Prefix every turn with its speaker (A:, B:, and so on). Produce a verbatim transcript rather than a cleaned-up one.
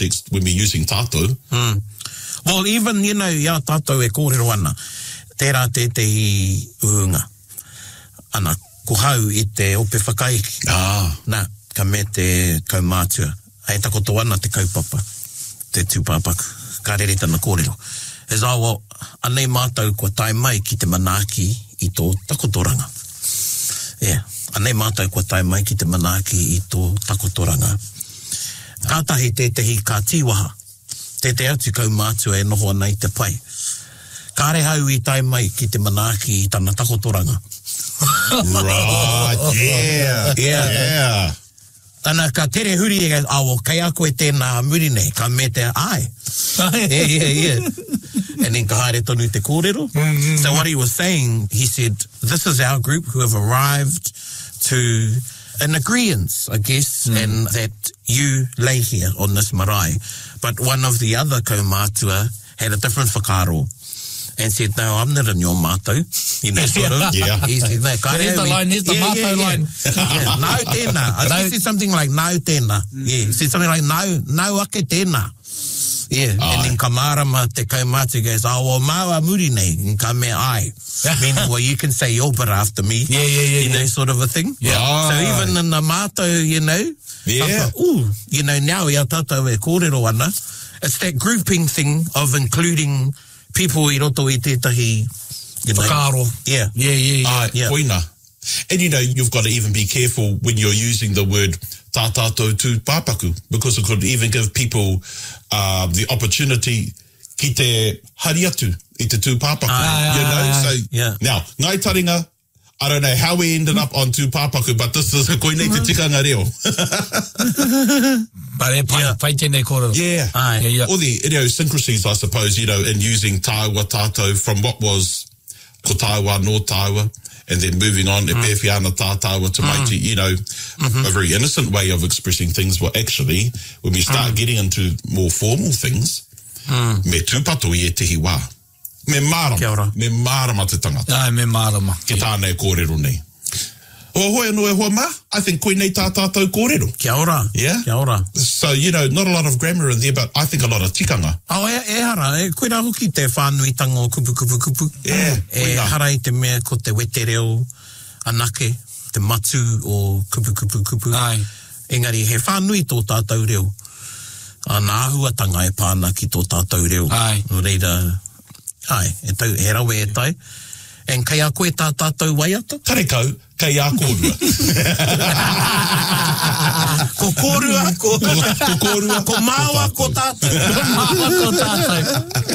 A: context when we're using tātou.
B: Mm. Well, even, you know, ia tātou e kōrero ana, tērā te te i uunga. Ana, ko hau i te ope whakaiki.
A: Ah.
B: Nā, ka me te kaumātua. Ai takoto ana te kaupapa, te tūpāpaku, ka rere tana kōrero. As awa, anei mātou kua tai mai ki te manaaki i tō takotoranga. Yeah, anei mātou kua tai mai ki te manaaki i tō takotoranga. Kātahi te tehi kā tīwaha, te te atu kaumātua e noho ana i te pai. Kāre hau i tai mai ki te manaaki i tana takotoranga.
A: Right, yeah,
B: yeah.
A: yeah.
B: Ana ka tere huri e awo, kai a koe tēnā muri nei, ka me te ai. yeah, yeah, yeah. And then ka haere tonu te kōrero. Mm-hmm. So what he was saying, he said, this is our group who have arrived to an agreement, I guess, mm. and that you lay here on this marae. But one of the other kaumātua had a different whakaro and said, no, I'm not in your mātou. You know, sort of.
A: Yeah.
B: He said, no, ka
C: Here's the line, here's the
B: yeah,
C: mātou
B: yeah, yeah.
C: line.
B: yeah, no tēnā. I think he said something like, no tēnā. Mm. Yeah, he said something like, no, no ake tēnā. Yeah, Aye. And then ka mārama te kaumātua goes, oh, well, māua muri nei, and ka me ai. Meaning, well, you can say your bit after me.
C: Yeah, yeah, yeah.
B: You know,
C: yeah.
B: sort of a thing.
C: Yeah.
B: So even in the mātou, you know,
A: yeah.
B: Like, ooh, you know, now ia tātou e kōrero ana. It's that grouping thing of including people i roto i tētahi, you know.
C: Whakaro.
B: Yeah.
C: Yeah, yeah, yeah.
A: Uh,
B: yeah.
A: Poina. And, you know, you've got to even be careful when you're using the word tā tātou tū pāpaku, because it could even give people uh, the opportunity ki te hari atu i te tū pāpaku.
B: Ah,
A: you know, so
B: yeah.
A: Now, ngai taringa, I don't know how we ended up on tū pāpaku, but this is koe nei te tikanga reo.
C: But e pai,
B: Yeah.
C: pai tēnei kōrero.
A: Yeah.
B: Aye.
C: Yeah, yeah.
A: All the idiosyncrasies, I suppose, you know, in using tāua tātou from what was ko tāua no tāua, and then moving on, mm. e pewhiana tā tāua to mm. maiti, you know, mm-hmm. a very innocent way of expressing things. Well, actually, when we start mm. getting into more formal things, mm. me tūpato i e tehi wā. Me mārama.
B: Kia ora.
A: Me mārama te tangata.
C: Ai, me mārama.
A: Ke tānei kōrero nei. O hoi anō e hoa mā, I think koe nei tā tātou kōrero.
B: Kia ora.
A: Yeah.
B: Kia ora.
A: So, you know, not a lot of grammar in there, but I think a lot of tikanga.
B: Oh, e, e hara, e koe rā hoki te whānuitanga o kupu kupu kupu.
A: Yeah.
B: E hara i te mea ko te wete reo, anake, te matu o kupu kupu kupu.
C: Ai.
B: Engari, he whānui tō tātou reo. Ana ahuatanga e pāna ki tō tātou reo.
C: Ai.
B: O reira, ai, e tau, he rawe e tai. En kai a koe tā tātou waiata?
A: Kare kau, kei a kōrua.
B: Ko kōrua, ko,
A: Ko kōrua.
B: ko māua, ko tātou.
C: Ko māua, ko tātou.